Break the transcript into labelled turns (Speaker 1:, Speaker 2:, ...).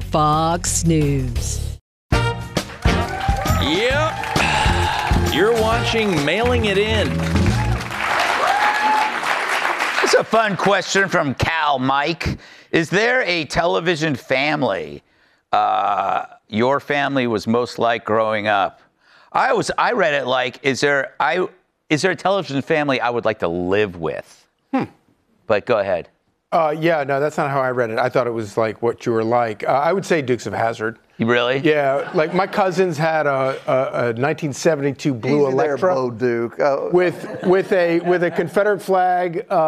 Speaker 1: Fox News.
Speaker 2: Yep. You're watching Mailing It In.
Speaker 3: It's a fun question from Cal Mike. Is there a television family your family was most like growing up? I read it like, is there a television family I would like to live with? But go ahead.
Speaker 4: Yeah, no, that's not how I read it. I thought it was like what you were like. I would say Dukes of Hazzard.
Speaker 3: You really?
Speaker 4: Yeah, like my cousins had a 1972 blue
Speaker 5: Easy there,
Speaker 4: Electra
Speaker 5: Bo Duke.
Speaker 4: with a Confederate flag.